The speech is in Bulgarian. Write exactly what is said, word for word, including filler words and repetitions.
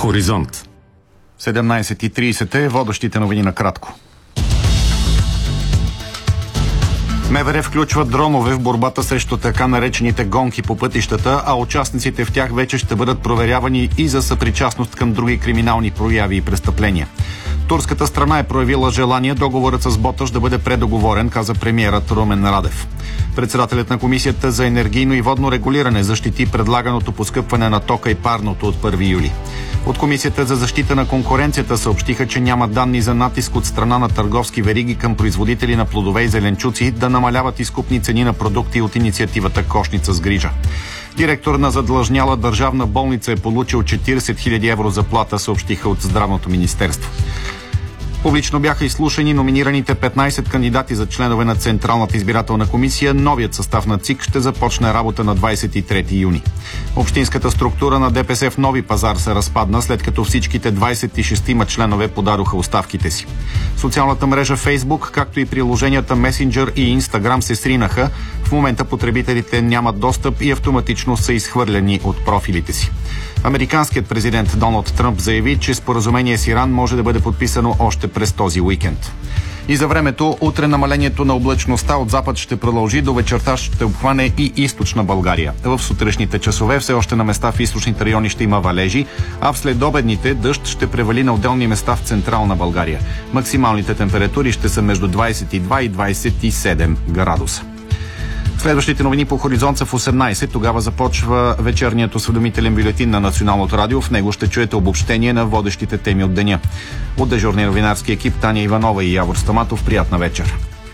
Хоризонт. седемнайсет и трийсет е водещите новини на кратко. МВР включва дронове в борбата срещу така наречените гонки по пътищата, а участниците в тях вече ще бъдат проверявани и за съпричастност към други криминални прояви и престъпления. Турската страна е проявила желание договорът с Боташ да бъде предоговорен, каза премиерът Румен Радев. Председателят на Комисията за енергийно и водно регулиране защити предлаганото поскъпване на тока и парното от първи юли. От Комисията за защита на конкуренцията съобщиха, че няма данни за натиск от страна на търговски вериги към производители на плодове и зеленчуци да намаляват изкупни цени на продукти от инициативата Кошница с грижа. Директор на задлъжняла държавна болница е получил четирийсет хиляди евро заплата, съобщиха от Здравното министерство. Публично бяха изслушани номинираните петнайсет кандидати за членове на Централната избирателна комисия. Новият състав на ЦИК ще започне работа на двайсет и трети юни. Общинската структура на ДПС в Нови пазар се разпадна, след като всичките двайсет и шестима членове подадоха оставките си. Социалната мрежа Facebook, както и приложенията Messenger и Instagram се сринаха. В момента потребителите нямат достъп и автоматично са изхвърлени от профилите си. Американският президент Доналд Тръмп заяви, че споразумение с Иран може да бъде подписано още през този уикенд. И за времето, утре намалението на облачността от запад ще продължи, до вечерта ще обхване и източна България. В сутрешните часове все още на места в източните райони ще има валежи, а в следобедните дъжд ще превали на отделни места в централна България. Максималните температури ще са между двайсет и два и двайсет и седем градуса. Следващите новини по Хоризонт са в осемнайсет. Тогава започва вечерният осведомителен бюлетин на Националното радио. В него ще чуете обобщение на водещите теми от деня. От дежурния новинарски екип Таня Иванова и Явор Стаматов, приятна вечер.